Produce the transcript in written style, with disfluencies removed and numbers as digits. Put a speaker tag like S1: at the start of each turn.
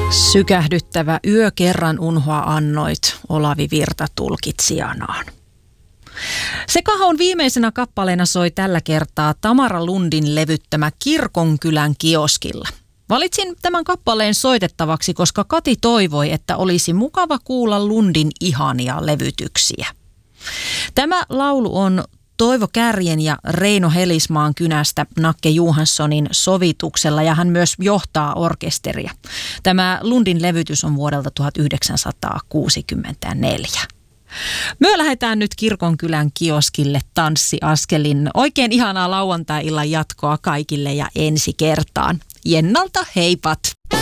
S1: Sykähdyttävä yö kerran unhoa annoit, Olavi Virta tulkitsijanaan. Sekahaun viimeisenä kappaleena soi tällä kertaa Tamara Lundin levyttämä Kirkonkylän kioskilla. Valitsin tämän kappaleen soitettavaksi, koska Kati toivoi, että olisi mukava kuulla Lundin ihania levytyksiä. Tämä laulu on Toivo Kärjen ja Reino Helismaan kynästä Nakke Johanssonin sovituksella ja hän myös johtaa orkesteria. Tämä Lundin levytys on vuodelta 1964. Me lähdetään nyt Kirkonkylän kioskille tanssiaskelin. Oikein ihanaa lauantai-illan jatkoa kaikille ja ensi kertaan. Jennalta heipat!